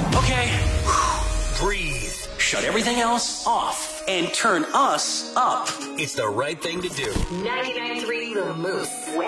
Okay, breathe. Shut everything else off and turn us up. It's the right thing to do. 99.3 The Moose.